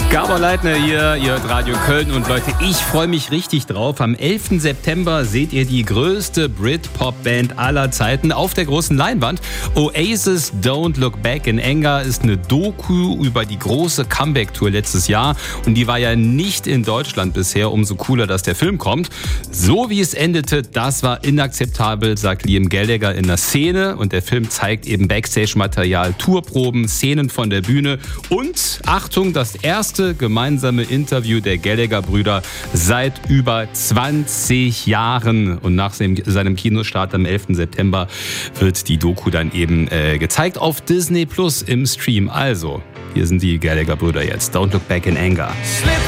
Gabor Leitner hier, ihr hört Radio Köln und Leute, ich freue mich richtig drauf. Am 11. September seht ihr die größte Brit-Pop-Band aller Zeiten auf der großen Leinwand. Oasis Don't Look Back in Anger ist eine Doku über die große Comeback-Tour letztes Jahr und die war ja nicht in Deutschland bisher, umso cooler, dass der Film kommt. So wie es endete, das war inakzeptabel, sagt Liam Gallagher in der Szene und der Film zeigt eben Backstage-Material, Tourproben, Szenen von der Bühne und, Achtung, das erste gemeinsame Interview der Gallagher-Brüder seit über 20 Jahren. Und nach seinem Kinostart am 11. September wird die Doku dann eben gezeigt auf Disney Plus im Stream. Also, hier sind die Gallagher-Brüder jetzt. Don't Look Back in Anger.